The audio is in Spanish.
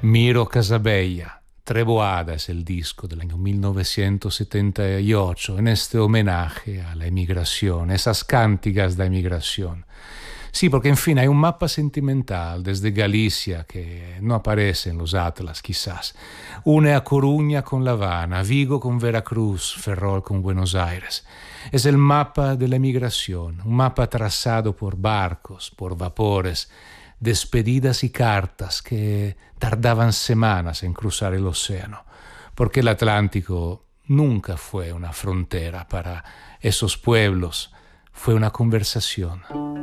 Miro Casabella, Treboada es el disco del año 1978, en este homenaje a la emigración, esas cánticas de emigración. Sí, porque en fin hay un mapa sentimental desde Galicia que no aparece en los atlas quizás. Une a Coruña con La Habana, Vigo con Veracruz, Ferrol con Buenos Aires. Es el mapa de la emigración, un mapa trazado por barcos, por vapores, despedidas y cartas que tardaban semanas en cruzar el océano, porque el Atlántico nunca fue una frontera para esos pueblos, fue una conversación.